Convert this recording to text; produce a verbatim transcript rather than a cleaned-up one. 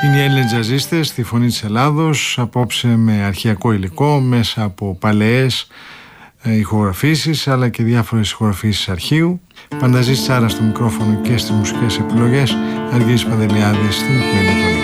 Είναι οι Έλληνες τζαζίστες στη Φωνή της Ελλάδος, απόψε με αρχαιακό υλικό μέσα από παλαιές ε, ηχογραφήσεις αλλά και διάφορες ηχογραφήσεις αρχείου. Πανταζής Τσάρας στο μικρόφωνο και στις μουσικές επιλογές, Αργύρης Παντελιάδης στην επιμέλεια.